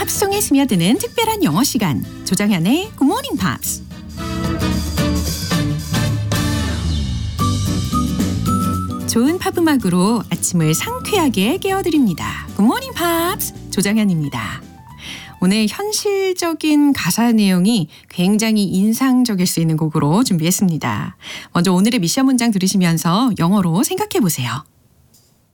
팝송에 스며드는 특별한 영어 시간, 조정현의 Good Morning Pops. 좋은 팝 음악으로 아침을 상쾌하게 깨워드립니다. Good Morning Pops, 조정현입니다. 오늘 현실적인 가사 내용이 굉장히 인상적일 수 있는 곡으로 준비했습니다. 먼저 오늘의 미션 문장 들으시면서 영어로 생각해 보세요.